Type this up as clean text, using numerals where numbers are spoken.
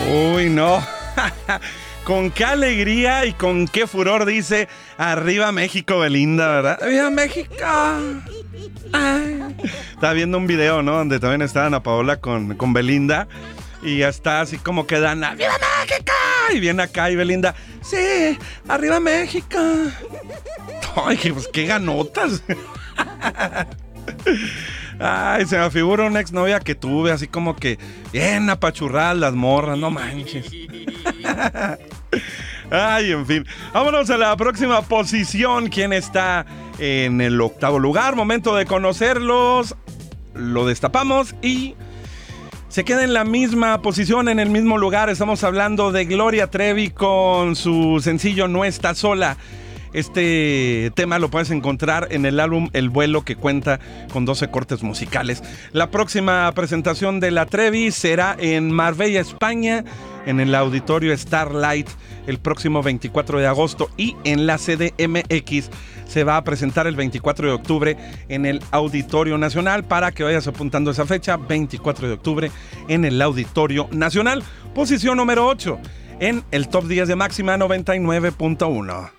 Uy, no. Con qué alegría y con qué furor dice arriba México, Belinda, ¿verdad? ¡Arriba México! Ay. Estaba viendo un video, ¿no? Donde también está Ana Paola con Belinda. Y ya está así como que dan ¡Arriba México! Y viene acá y Belinda, ¡sí! ¡Arriba México! Ay, pues qué ganotas. Ay, se me figura una exnovia que tuve, así como que bien apachurradas las morras, no manches. Ay, en fin. Vámonos a la próxima posición. ¿Quién está en el octavo lugar? Momento de conocerlos. Lo destapamos y se queda en la misma posición, en el mismo lugar. Estamos hablando de Gloria Trevi con su sencillo No Está Sola. Este tema lo puedes encontrar en el álbum El Vuelo, que cuenta con 12 cortes musicales. La próxima presentación de la Trevi será en Marbella, España, en el Auditorio Starlight, el próximo 24 de agosto. Y en la CDMX se va a presentar el 24 de octubre en el Auditorio Nacional, para que vayas apuntando esa fecha, 24 de octubre en el Auditorio Nacional. Posición número 8 en el Top 10 de Máxima 99.1.